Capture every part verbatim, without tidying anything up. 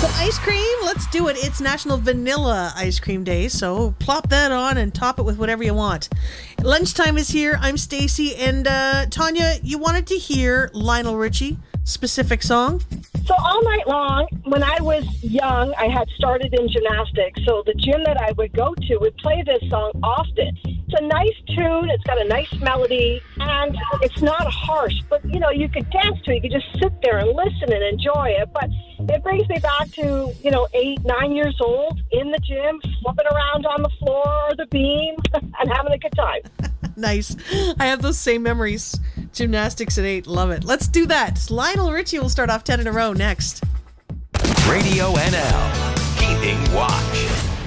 ice cream? Let's do it. It's National Vanilla Ice Cream Day, so plop that on and top it with whatever you want. Lunchtime is here. I'm Stacey, and uh, Tanya, you wanted to hear Lionel Richie, specific song? So all night long, when I was young, I had started in gymnastics, so the gym that I would go to would play this song often. It's a nice tune, it's got a nice melody, and it's not harsh, but, you know, you could dance to it, you could just sit there and listen and enjoy it, but it brings me back to, you know, eight, nine years old, in the gym, flipping around on the floor or the beam, and having a good time. Nice. I have those same memories. Gymnastics at eight. Love it. Let's do that. Lionel Richie will start off ten in a row next. Radio N L. Keeping watch.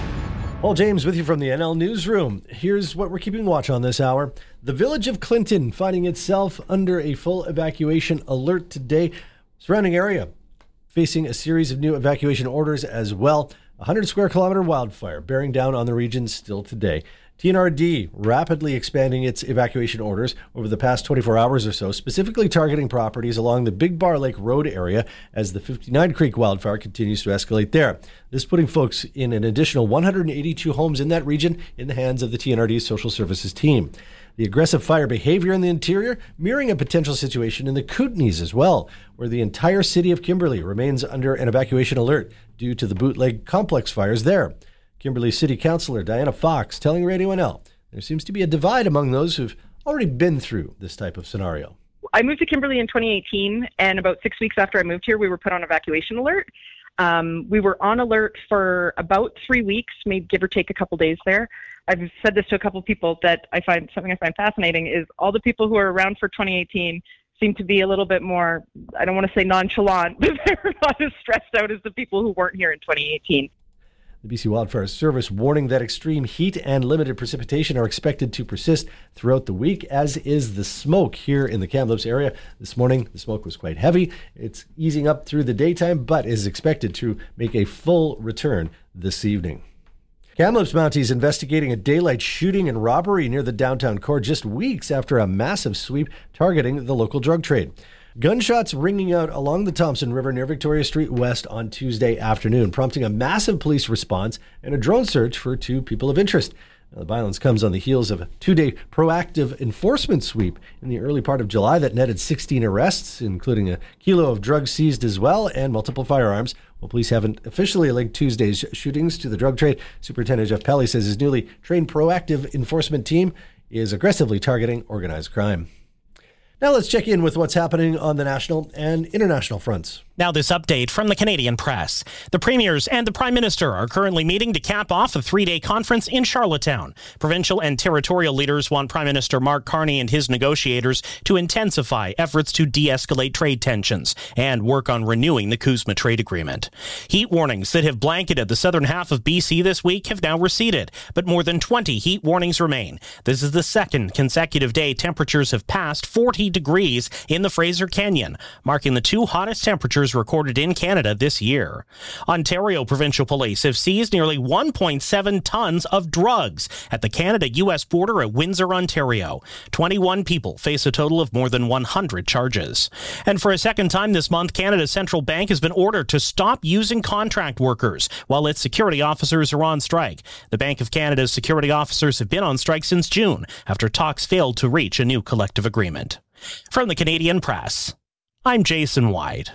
Paul James with you from the N L Newsroom. Here's what we're keeping watch on this hour. The village of Clinton finding itself under a full evacuation alert today. Surrounding area facing a series of new evacuation orders as well. A one hundred square kilometer wildfire bearing down on the region still today. T N R D rapidly expanding its evacuation orders over the past twenty-four hours or so, specifically targeting properties along the Big Bar Lake Road area as the fifty-nine Creek wildfire continues to escalate there. This putting folks in an additional one hundred eighty-two homes in that region in the hands of the T N R D social services team. The aggressive fire behavior in the interior mirroring a potential situation in the Kootenays as well, where the entire city of Kimberley remains under an evacuation alert due to the Bootleg complex fires there. Kimberley City Councillor Diana Fox telling Radio N L there seems to be a divide among those who've already been through this type of scenario. I moved to Kimberley in twenty eighteen, and about six weeks after I moved here, we were put on evacuation alert. Um, we were on alert for about three weeks, maybe give or take a couple days there. I've said this to a couple of people that I find something I find fascinating is all the people who are around for twenty eighteen seem to be a little bit more, I don't want to say nonchalant, but they're not as stressed out as the people who weren't here in twenty eighteen. The B C Wildfire Service warning that extreme heat and limited precipitation are expected to persist throughout the week, as is the smoke here in the Kamloops area. This morning, the smoke was quite heavy. It's easing up through the daytime, but is expected to make a full return this evening. Kamloops Mounties investigating a daylight shooting and robbery near the downtown core just weeks after a massive sweep targeting the local drug trade. Gunshots ringing out along the Thompson River near Victoria Street West on Tuesday afternoon, prompting a massive police response and a drone search for two people of interest. Now, the violence comes on the heels of a two-day proactive enforcement sweep in the early part of July that netted sixteen arrests, including a kilo of drugs seized as well and multiple firearms. While police haven't officially linked Tuesday's shootings to the drug trade, Superintendent Jeff Pelly says his newly trained proactive enforcement team is aggressively targeting organized crime. Now let's check in with what's happening on the national and international fronts. Now this update from the Canadian Press. The premiers and the Prime Minister are currently meeting to cap off a three-day conference in Charlottetown. Provincial and territorial leaders want Prime Minister Mark Carney and his negotiators to intensify efforts to de-escalate trade tensions and work on renewing the CUSMA trade agreement. Heat warnings that have blanketed the southern half of B C this week have now receded, but more than twenty heat warnings remain. This is the second consecutive day temperatures have passed forty degrees in the Fraser Canyon, marking the two hottest temperatures recorded in Canada this year. Ontario Provincial Police have seized nearly one point seven tons of drugs at the Canada-U S border at Windsor, Ontario. twenty-one people face a total of more than one hundred charges. And for a second time this month, Canada's central bank has been ordered to stop using contract workers while its security officers are on strike. The Bank of Canada's security officers have been on strike since June after talks failed to reach a new collective agreement. From the Canadian Press, I'm Jason White.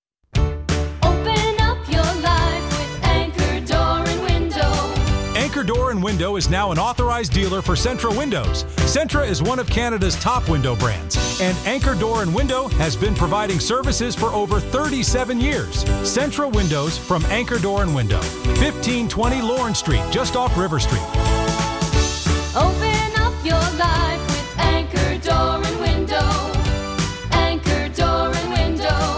Anchor Door and Window is now an authorized dealer for Centra Windows. Centra is one of Canada's top window brands, and Anchor Door and Window has been providing services for over thirty-seven years. Centra Windows from Anchor Door and Window, fifteen twenty Lawrence Street, just off River Street. Open up your life with Anchor Door and Window. Anchor Door and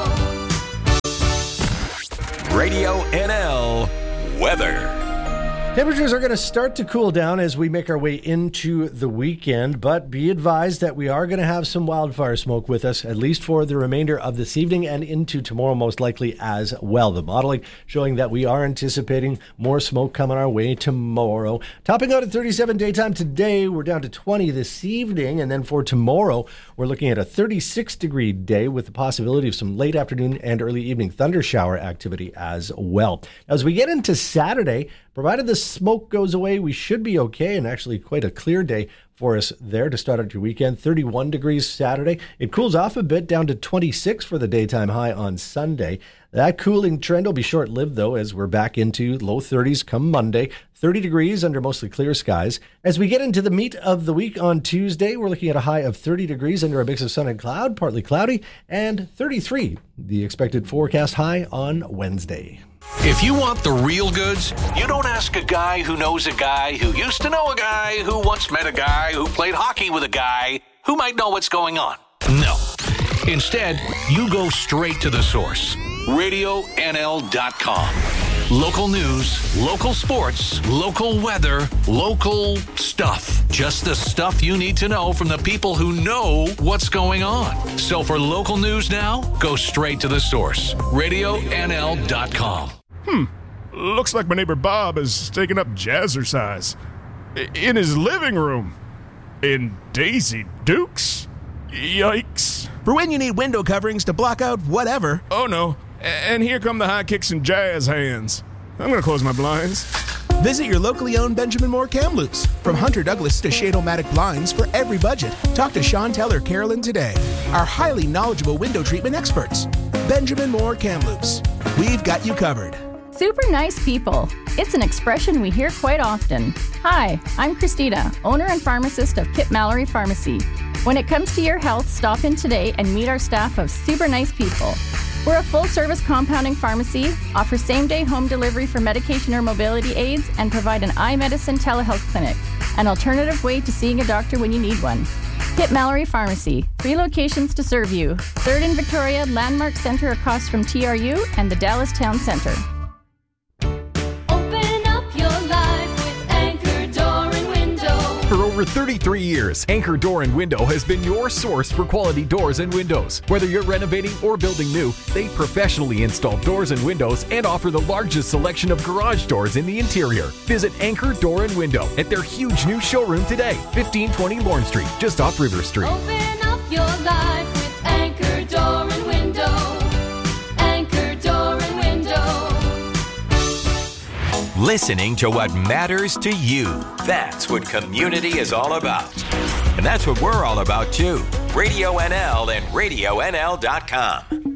Window. Radio N L Weather. Temperatures are going to start to cool down as we make our way into the weekend, but be advised that we are going to have some wildfire smoke with us, at least for the remainder of this evening and into tomorrow, most likely as well. The modeling showing that we are anticipating more smoke coming our way tomorrow. Topping out at thirty-seven daytime today, we're down to twenty this evening, and then for tomorrow, we're looking at a thirty-six degree day with the possibility of some late afternoon and early evening thunder shower activity as well. As we get into Saturday, provided the smoke goes away, we should be okay, and actually quite a clear day for us there to start out your weekend. thirty-one degrees Saturday. It cools off a bit down to twenty-six for the daytime high on Sunday. That cooling trend will be short-lived, though, as we're back into low thirties come Monday. thirty degrees under mostly clear skies. As we get into the meat of the week on Tuesday, we're looking at a high of thirty degrees under a mix of sun and cloud, partly cloudy, and thirty-three, the expected forecast high on Wednesday. If you want the real goods, you don't ask a guy who knows a guy who used to know a guy who once met a guy who played hockey with a guy who might know what's going on. No. Instead, you go straight to the source. radio N L dot com. Local news, local sports, local weather, local stuff. Just the stuff you need to know from the people who know what's going on. So for local news now, go straight to the source. radio N L dot com. Hmm. Looks like my neighbor Bob is taking up jazzercise. I- in his living room. In Daisy Dukes? Yikes. For when you need window coverings to block out whatever. Oh no. A- and here come the high kicks and jazz hands. I'm gonna close my blinds. Visit your locally owned Benjamin Moore Kamloops. From Hunter Douglas to Shade-O-Matic blinds for every budget. Talk to Sean Teller Carolyn today. Our highly knowledgeable window treatment experts. Benjamin Moore Kamloops. We've got you covered. Super nice people. It's an expression we hear quite often. Hi, I'm Christina, owner and pharmacist of Kip Mallory Pharmacy. When it comes to your health, stop in today and meet our staff of super nice people. We're a full-service compounding pharmacy, offer same-day home delivery for medication or mobility aids, and provide an eye medicine telehealth clinic, an alternative way to seeing a doctor when you need one. Kip Mallory Pharmacy, three locations to serve you. Third in Victoria, Landmark Center across from T R U, and the Dallas Town Center. Open up your life with Anchor Door and Window. For over thirty-three years, Anchor Door and Window has been your source for quality doors and windows. Whether you're renovating or building new, they professionally install doors and windows and offer the largest selection of garage doors in the interior. Visit Anchor Door and Window at their huge new showroom today, fifteen twenty Lorne Street, just off River Street. Open up your life with Anchor Door and Window. Anchor Door and Window. Listening to what matters to you. That's what community is all about. And that's what we're all about, too. Radio N L and radio N L dot com.